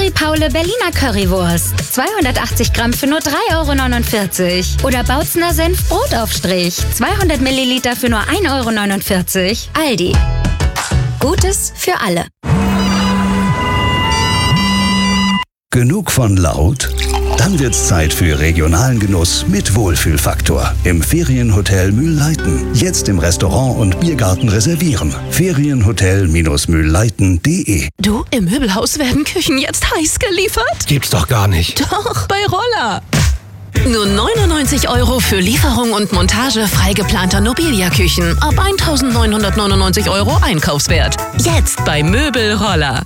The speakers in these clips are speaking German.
Curry Paule Berliner Currywurst. 280 Gramm für nur 3,49 € Oder Bautzner Senf Brotaufstrich. 200 Milliliter für nur 1,49 €. Aldi. Gutes für alle. Genug von laut? Dann wird's Zeit für regionalen Genuss mit Wohlfühlfaktor im Ferienhotel Mühlleiten. Jetzt im Restaurant und Biergarten reservieren. Ferienhotel-mühlleiten.de. Du, im Möbelhaus werden Küchen jetzt heiß geliefert? Gibt's doch gar nicht. Doch, bei Roller. Nur 99 € für Lieferung und Montage frei geplanter Nobilia-Küchen. Ab 1.999 € Einkaufswert. Jetzt bei Möbelroller.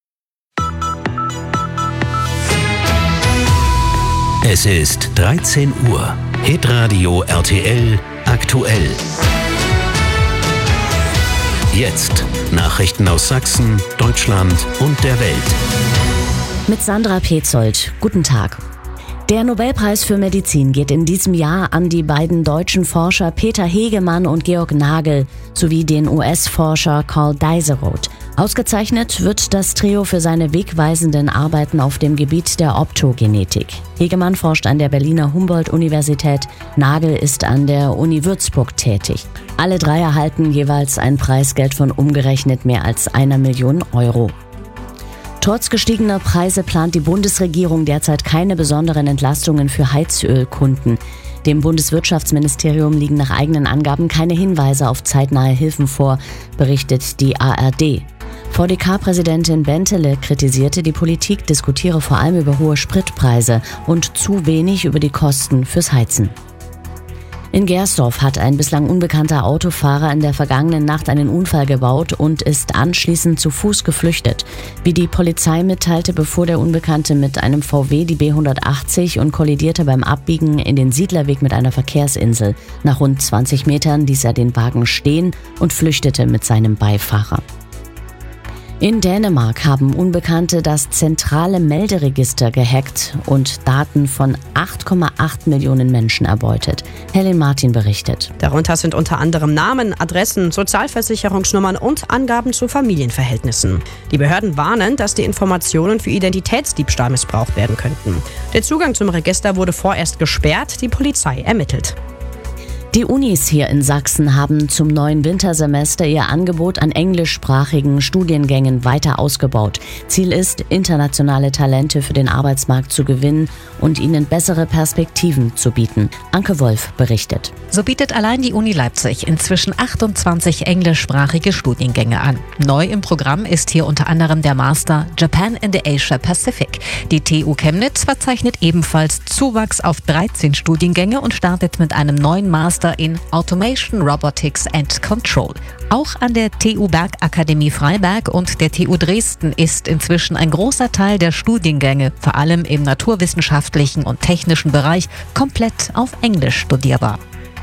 Es ist 13 Uhr. Hitradio RTL aktuell. Jetzt Nachrichten aus Sachsen, Deutschland und der Welt. Mit Sandra Petzold. Guten Tag. Der Nobelpreis für Medizin geht in diesem Jahr an die beiden deutschen Forscher Peter Hegemann und Georg Nagel sowie den US-Forscher Carl Deiseroth. Ausgezeichnet wird das Trio für seine wegweisenden Arbeiten auf dem Gebiet der Optogenetik. Hegemann forscht an der Berliner Humboldt-Universität, Nagel ist an der Uni Würzburg tätig. Alle drei erhalten jeweils ein Preisgeld von umgerechnet mehr als 1 Million €. Trotz gestiegener Preise plant die Bundesregierung derzeit keine besonderen Entlastungen für Heizölkunden. Dem Bundeswirtschaftsministerium liegen nach eigenen Angaben keine Hinweise auf zeitnahe Hilfen vor, berichtet die ARD. VDK-Präsidentin Bentele kritisierte, die Politik diskutiere vor allem über hohe Spritpreise und zu wenig über die Kosten fürs Heizen. In Gersdorf hat ein bislang unbekannter Autofahrer in der vergangenen Nacht einen Unfall gebaut und ist anschließend zu Fuß geflüchtet. Wie die Polizei mitteilte, befuhr der Unbekannte mit einem VW die B180 und kollidierte beim Abbiegen in den Siedlerweg mit einer Verkehrsinsel. Nach rund 20 Metern ließ er den Wagen stehen und flüchtete mit seinem Beifahrer. In Dänemark haben Unbekannte das zentrale Melderegister gehackt und Daten von 8,8 Millionen Menschen erbeutet. Helen Martin berichtet. Darunter sind unter anderem Namen, Adressen, Sozialversicherungsnummern und Angaben zu Familienverhältnissen. Die Behörden warnen, dass die Informationen für Identitätsdiebstahl missbraucht werden könnten. Der Zugang zum Register wurde vorerst gesperrt, die Polizei ermittelt. Die Unis hier in Sachsen haben zum neuen Wintersemester ihr Angebot an englischsprachigen Studiengängen weiter ausgebaut. Ziel ist, internationale Talente für den Arbeitsmarkt zu gewinnen und ihnen bessere Perspektiven zu bieten. Anke Wolf berichtet. So bietet allein die Uni Leipzig inzwischen 28 englischsprachige Studiengänge an. Neu im Programm ist hier unter anderem der Master Japan in the Asia Pacific. Die TU Chemnitz verzeichnet ebenfalls Zuwachs auf 13 Studiengänge und startet mit einem neuen Master in Automation, Robotics and Control. Auch an der TU Bergakademie Freiberg und der TU Dresden ist inzwischen ein großer Teil der Studiengänge, vor allem im naturwissenschaftlichen und technischen Bereich, komplett auf Englisch studierbar.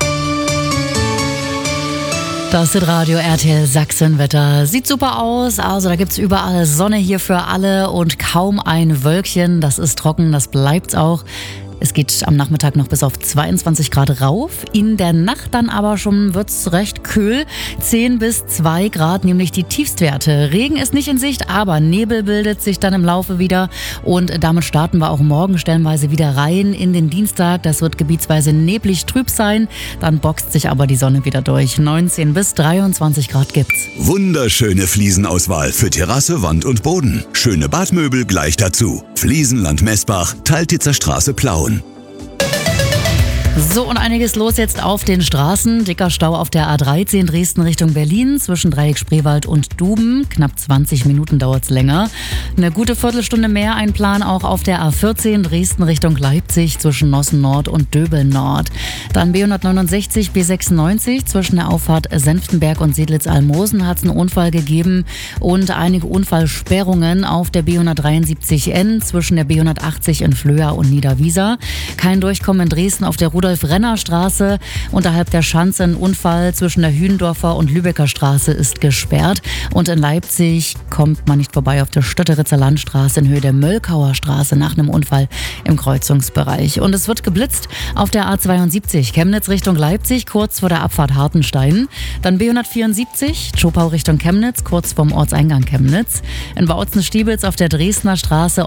Das ist Radio RTL Sachsenwetter. Sieht super aus, also da gibt's überall Sonne hier für alle und kaum ein Wölkchen. Das ist trocken, das bleibt's auch. Es geht am Nachmittag noch bis auf 22 Grad rauf. In der Nacht dann aber schon wird's recht kühl. 10 bis 2 Grad, nämlich die Tiefstwerte. Regen ist nicht in Sicht, aber Nebel bildet sich dann im Laufe wieder. Und damit starten wir auch morgen stellenweise wieder rein in den Dienstag. Das wird gebietsweise neblig trüb sein. Dann boxt sich aber die Sonne wieder durch. 19 bis 23 Grad gibt's. Wunderschöne Fliesenauswahl für Terrasse, Wand und Boden. Schöne Badmöbel gleich dazu. Fliesenland Messbach, Teiltitzer Straße Plauen. So, und einiges los jetzt auf den Straßen. Dicker Stau auf der A13 Dresden Richtung Berlin zwischen Dreieck Spreewald und Duben. Knapp 20 Minuten dauert's länger. Eine gute Viertelstunde mehr Einplan auch auf der A14 Dresden Richtung Leipzig zwischen Nossen Nord und Döbel Nord. Dann B169, B96 zwischen der Auffahrt Senftenberg und Sedlitz-Almosen hat's einen Unfall gegeben und einige Unfallsperrungen auf der B173N zwischen der B180 in Flöa und Niederwiesa. Kein Durchkommen in Dresden auf der Rudolf-Renner-Straße. Unterhalb der Schanze ein Unfall zwischen der Hühendorfer und Lübecker Straße ist gesperrt. Und in Leipzig kommt man nicht vorbei auf der Stötteritzer Landstraße in Höhe der Möllkauer Straße nach einem Unfall im Kreuzungsbereich. Und es wird geblitzt auf der A72 Chemnitz Richtung Leipzig, kurz vor der Abfahrt Hartenstein. Dann B174 Zschopau Richtung Chemnitz, kurz vorm Ortseingang Chemnitz. In Bautzen-Stiebitz auf der Dresdner Straße